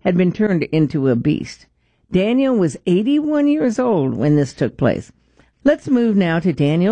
had been turned into a beast. Daniel was 81 years old when this took place. Let's move now to Daniel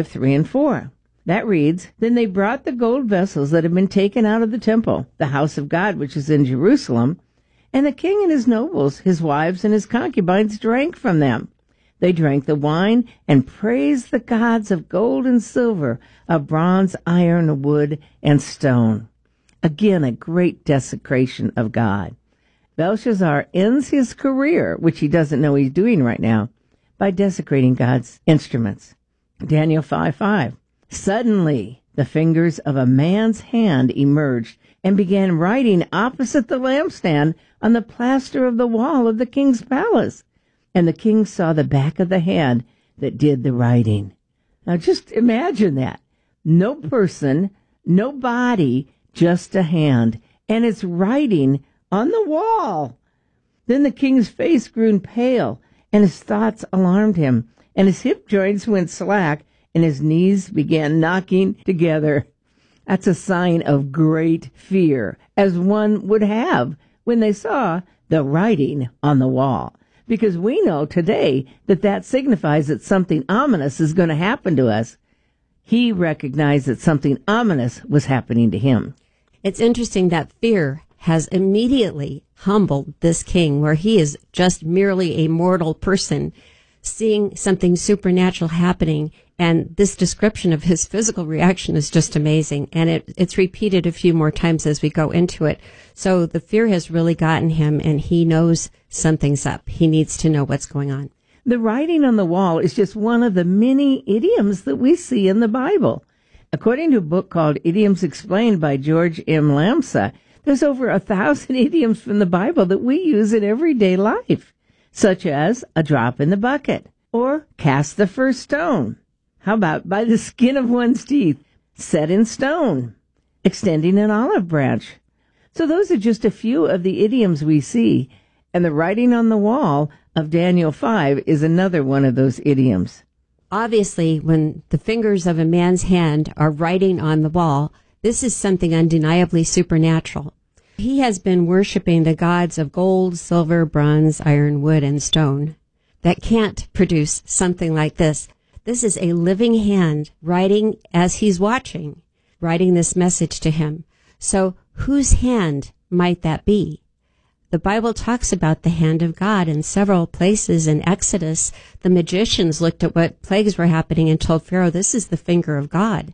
5:3-4. That reads, Then they brought the gold vessels that had been taken out of the temple, the house of God which is in Jerusalem, and the king and his nobles, his wives and his concubines drank from them. They drank the wine and praised the gods of gold and silver, of bronze, iron, wood, and stone. Again, a great desecration of God. Belshazzar ends his career, which he doesn't know he's doing right now, by desecrating God's instruments. Daniel 5:5. Suddenly, the fingers of a man's hand emerged and began writing opposite the lampstand on the plaster of the wall of the king's palace. And the king saw the back of the hand that did the writing. Now just imagine that. No person, no body, just a hand. And it's writing on the wall. Then the king's face grew pale, and his thoughts alarmed him, and his hip joints went slack, and his knees began knocking together. That's a sign of great fear, as one would have when they saw the writing on the wall. Because we know today that signifies that something ominous is going to happen to us. He recognized that something ominous was happening to him. It's interesting that fear has immediately humbled this king, where he is just merely a mortal person seeing something supernatural happening. And this description of his physical reaction is just amazing. And it's repeated a few more times as we go into it. So the fear has really gotten him, and he knows something's up. He needs to know what's going on. The writing on the wall is just one of the many idioms that we see in the Bible. According to a book called Idioms Explained by George M. Lamsa, there's over 1,000 idioms from the Bible that we use in everyday life, such as a drop in the bucket, or cast the first stone. How about by the skin of one's teeth, set in stone, extending an olive branch? So those are just a few of the idioms we see, and the writing on the wall of Daniel 5 is another one of those idioms. Obviously, when the fingers of a man's hand are writing on the wall, this is something undeniably supernatural. He has been worshiping the gods of gold, silver, bronze, iron, wood, and stone that can't produce something like this. This is a living hand writing as he's watching, writing this message to him. So whose hand might that be? The Bible talks about the hand of God in several places. In Exodus, the magicians looked at what plagues were happening and told Pharaoh, this is the finger of God.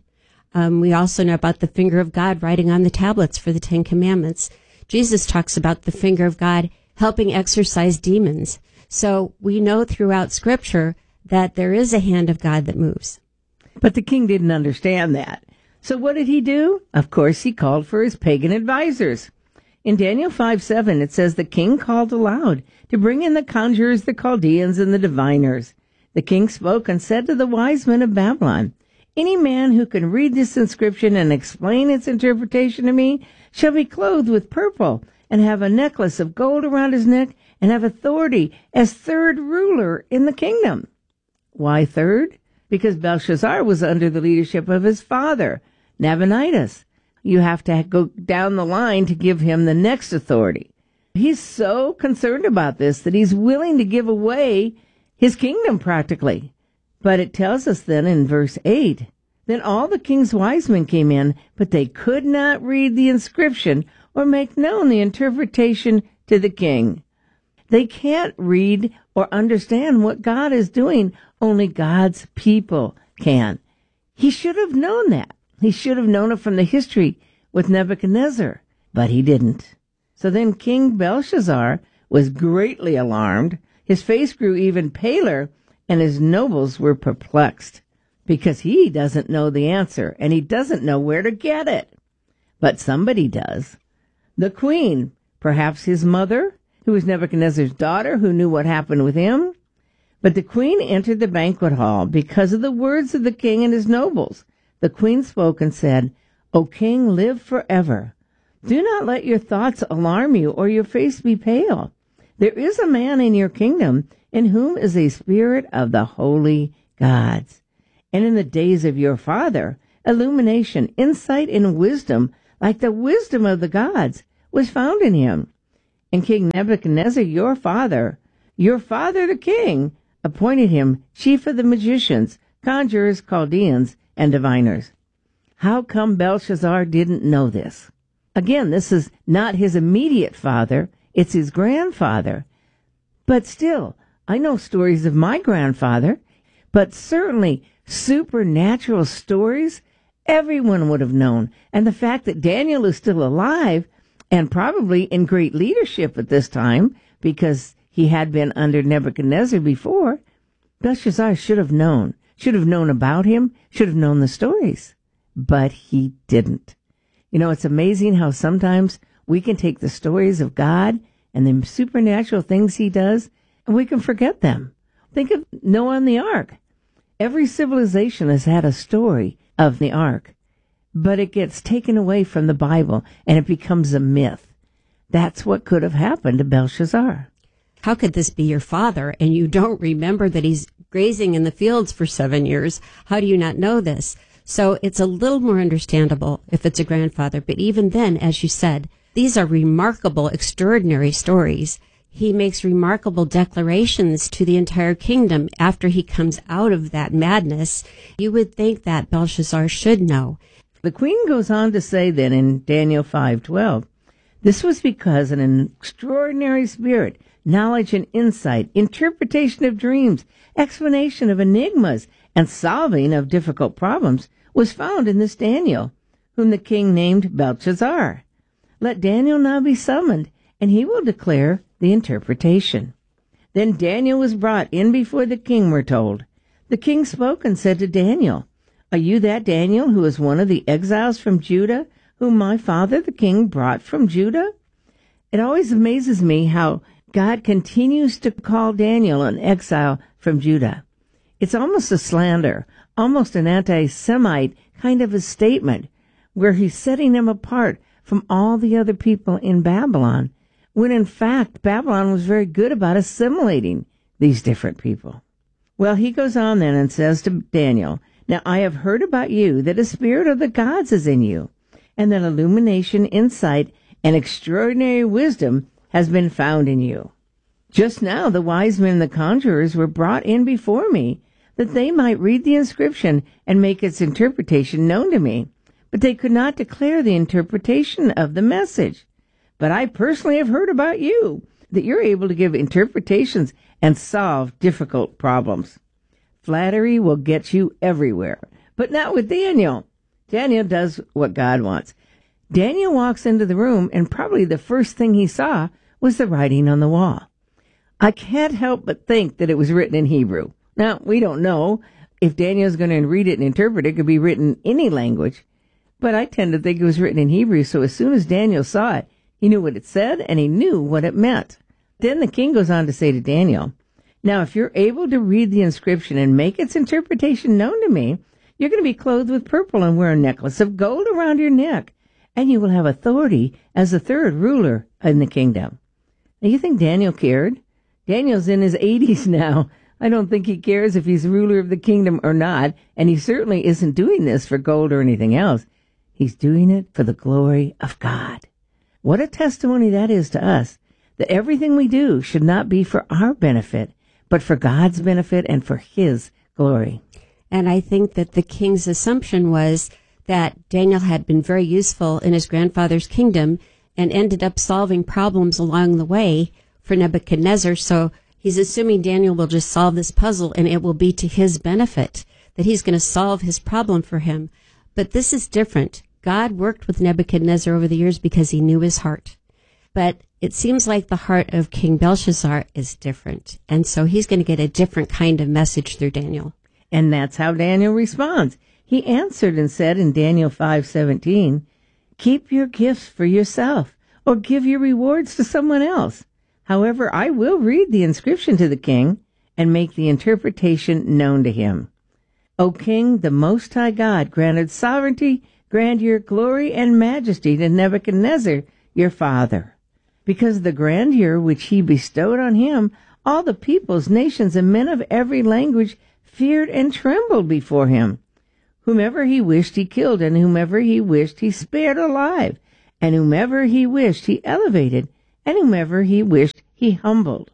We also know about the finger of God writing on the tablets for the Ten Commandments. Jesus talks about the finger of God helping exorcise demons. So we know throughout Scripture that there is a hand of God that moves. But the king didn't understand that. So what did he do? Of course, he called for his pagan advisors. In Daniel 5:7, it says, The king called aloud to bring in the conjurers, the Chaldeans, and the diviners. The king spoke and said to the wise men of Babylon, Any man who can read this inscription and explain its interpretation to me shall be clothed with purple and have a necklace of gold around his neck and have authority as third ruler in the kingdom. Why third? Because Belshazzar was under the leadership of his father, Nabonidus. You have to go down the line to give him the next authority. He's so concerned about this that he's willing to give away his kingdom practically. But it tells us then in verse 8, Then all the king's wise men came in, but they could not read the inscription or make known the interpretation to the king. They can't read or understand what God is doing. Only God's people can. He should have known that. He should have known it from the history with Nebuchadnezzar, but he didn't. So then King Belshazzar was greatly alarmed. His face grew even paler, and his nobles were perplexed, because he doesn't know the answer, and he doesn't know where to get it. But somebody does. The queen, perhaps his mother, who was Nebuchadnezzar's daughter, who knew what happened with him. But the queen entered the banquet hall because of the words of the king and his nobles. The queen spoke and said, O king, live forever. Do not let your thoughts alarm you or your face be pale. There is a man in your kingdom in whom is a spirit of the holy gods. And in the days of your father, illumination, insight, and wisdom, like the wisdom of the gods, was found in him. And King Nebuchadnezzar, your father the king, appointed him chief of the magicians, conjurers, Chaldeans, and diviners. How come Belshazzar didn't know this? Again, this is not his immediate father, it's his grandfather. But still, I know stories of my grandfather, but certainly supernatural stories everyone would have known. And the fact that Daniel is still alive and probably in great leadership at this time because he had been under Nebuchadnezzar before, Belshazzar should have known about him, should have known the stories. But he didn't. You know, it's amazing how sometimes we can take the stories of God and the supernatural things he does, and we can forget them. Think of Noah and the ark. Every civilization has had a story of the ark, but it gets taken away from the Bible and it becomes a myth. That's what could have happened to Belshazzar. How could this be your father and you don't remember that he's grazing in the fields for 7 years? How do you not know this? So it's a little more understandable if it's a grandfather. But even then, as you said, these are remarkable, extraordinary stories. He makes remarkable declarations to the entire kingdom after he comes out of that madness. You would think that Belshazzar should know. The queen goes on to say then in Daniel 5:12, this was because an extraordinary spirit, knowledge and insight, interpretation of dreams, explanation of enigmas, and solving of difficult problems was found in this Daniel, whom the king named Belshazzar. Let Daniel now be summoned, and he will declare the interpretation. Then Daniel was brought in before the king, we're told. The king spoke and said to Daniel, are you that Daniel who is one of the exiles from Judah, whom my father the king brought from Judah? It always amazes me how God continues to call Daniel an exile from Judah. It's almost a slander, almost an anti-Semite kind of a statement, where he's setting them apart from all the other people in Babylon, when in fact Babylon was very good about assimilating these different people. Well, he goes on then and says to Daniel, now I have heard about you that a spirit of the gods is in you, and that illumination, insight, and extraordinary wisdom has been found in you. Just now the wise men and the conjurers were brought in before me, that they might read the inscription and make its interpretation known to me, but they could not declare the interpretation of the message. But I personally have heard about you, that you're able to give interpretations and solve difficult problems. Flattery will get you everywhere, but not with Daniel. Daniel does what God wants. Daniel walks into the room, and probably the first thing he saw was the writing on the wall. I can't help but think that it was written in Hebrew. Now, we don't know if Daniel's going to read it and interpret it. It could be written in any language, but I tend to think it was written in Hebrew, so as soon as Daniel saw it, he knew what it said, and he knew what it meant. Then the king goes on to say to Daniel, now, if you're able to read the inscription and make its interpretation known to me, you're going to be clothed with purple and wear a necklace of gold around your neck, and you will have authority as the third ruler in the kingdom. Now, you think Daniel cared? Daniel's in his 80s now. I don't think he cares if he's ruler of the kingdom or not, and he certainly isn't doing this for gold or anything else. He's doing it for the glory of God. What a testimony that is to us, that everything we do should not be for our benefit, but for God's benefit and for his glory. And I think that the king's assumption was that Daniel had been very useful in his grandfather's kingdom and ended up solving problems along the way for Nebuchadnezzar. So he's assuming Daniel will just solve this puzzle and it will be to his benefit, that he's going to solve his problem for him. But this is different. God worked with Nebuchadnezzar over the years because he knew his heart. But it seems like the heart of King Belshazzar is different. And so he's going to get a different kind of message through Daniel. And that's how Daniel responds. He answered and said in Daniel 5:17, keep your gifts for yourself, or give your rewards to someone else. However, I will read the inscription to the king and make the interpretation known to him. O king, the Most High God granted sovereignty, grandeur, glory, and majesty to Nebuchadnezzar, your father. Because of the grandeur which he bestowed on him, all the peoples, nations, and men of every language feared and trembled before him. Whomever he wished he killed, and whomever he wished he spared alive, and whomever he wished he elevated, and whomever he wished he humbled.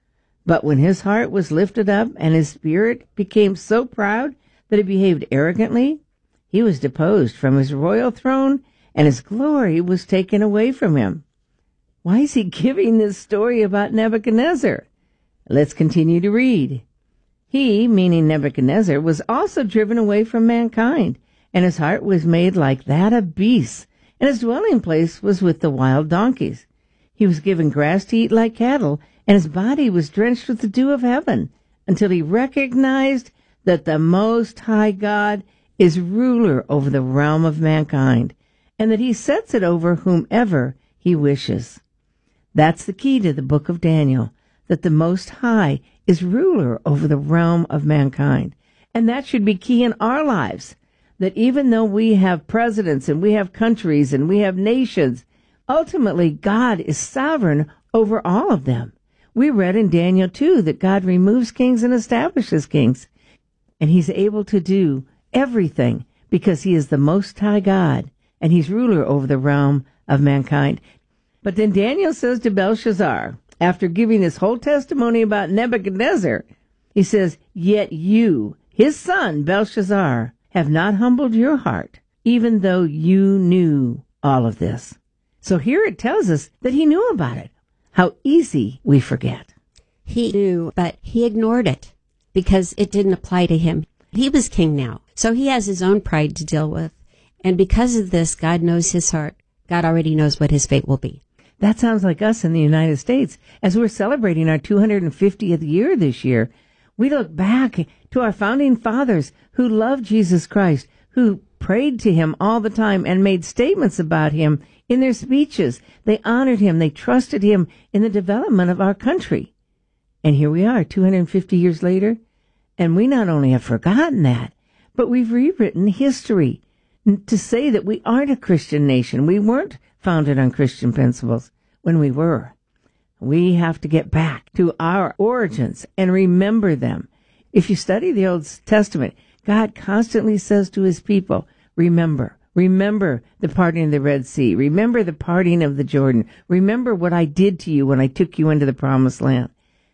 But when his heart was lifted up and his spirit became so proud that he behaved arrogantly, he was deposed from his royal throne and his glory was taken away from him. Why is he giving this story about Nebuchadnezzar? Let's continue to read. He, meaning Nebuchadnezzar, was also driven away from mankind, and his heart was made like that of beasts, and his dwelling place was with the wild donkeys. He was given grass to eat like cattle, and his body was drenched with the dew of heaven, until he recognized that the Most High God is ruler over the realm of mankind, and that he sets it over whomever he wishes. That's the key to the book of Daniel, that the Most High is ruler over the realm of mankind. And that should be key in our lives, that even though we have presidents and we have countries and we have nations, ultimately God is sovereign over all of them. We read in Daniel 2 that God removes kings and establishes kings, and he's able to do everything because he is the Most High God, and he's ruler over the realm of mankind. But then Daniel says to Belshazzar, after giving his whole testimony about Nebuchadnezzar, he says, "Yet you, his son Belshazzar, have not humbled your heart, even though you knew all of this." So here it tells us that he knew about it. How easy we forget. He knew, but he ignored it because it didn't apply to him. He was king now, so he has his own pride to deal with. And because of this, God knows his heart. God already knows what his fate will be. That sounds like us in the United States. As we're celebrating our 250th year this year, we look back to our founding fathers who loved Jesus Christ, who prayed to him all the time and made statements about him in their speeches. They honored him. They trusted him in the development of our country. And here we are 250 years later, and we not only have forgotten that, but we've rewritten history to say that we aren't a Christian nation. We weren't founded on Christian principles when we were. We have to get back to our origins and remember them. If you study the Old Testament, God constantly says to his people, remember the parting of the Red Sea. Remember the parting of the Jordan. Remember what I did to you when I took you into the promised land.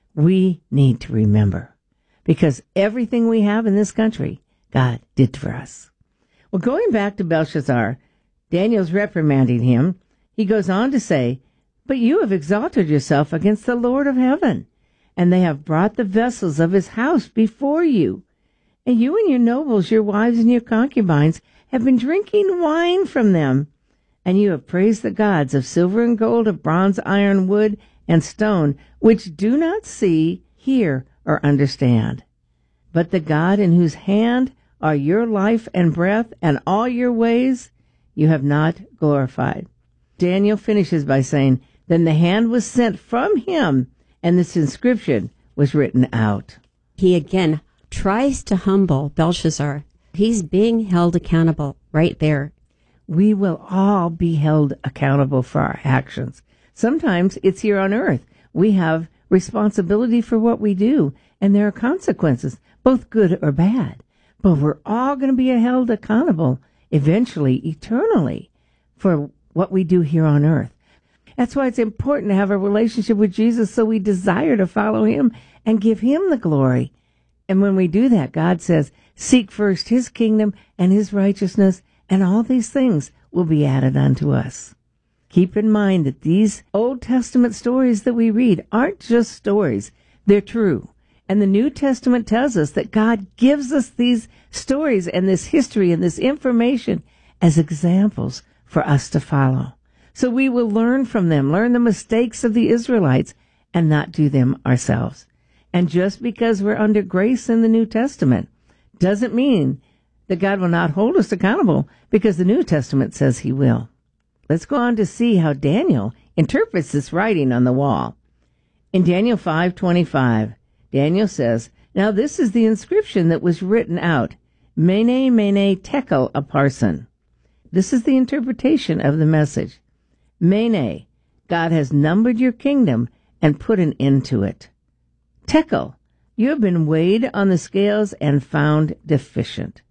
We need to remember, because everything we have in this country, God did for us. Well, going back to Belshazzar, Daniel's reprimanding him. He goes on to say, "But you have exalted yourself against the Lord of heaven, and they have brought the vessels of his house before you. And you and your nobles, your wives and your concubines, have been drinking wine from them. And you have praised the gods of silver and gold, of bronze, iron, wood, and stone, which do not see, hear, or understand. But the God in whose hand are your life and breath and all your ways, you have not glorified." Daniel finishes by saying, "Then the hand was sent from him, and this inscription was written out." He again tries to humble Belshazzar. He's being held accountable right there. We will all be held accountable for our actions. Sometimes it's here on earth. We have responsibility for what we do, and there are consequences, both good or bad. But we're all going to be held accountable eventually, eternally, for what we do here on earth. That's why it's important to have a relationship with Jesus, so we desire to follow him and give him the glory. And when we do that, God says, seek first his kingdom and his righteousness, and all these things will be added unto us. Keep in mind that these Old Testament stories that we read aren't just stories. They're true. And the New Testament tells us that God gives us these stories and this history and this information as examples for us to follow. So we will learn from them, learn the mistakes of the Israelites, and not do them ourselves. And just because we're under grace in the New Testament doesn't mean that God will not hold us accountable, because the New Testament says he will. Let's go on to see how Daniel interprets this writing on the wall. In Daniel 5:25, Daniel says, "Now this is the inscription that was written out, Mene, Mene, Tekel, Upharsin." This is the interpretation of the message. Mene, God has numbered your kingdom and put an end to it. Tekel, you have been weighed on the scales and found deficient.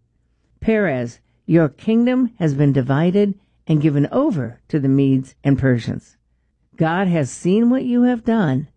Perez, your kingdom has been divided and given over to the Medes and Persians. God has seen what you have done,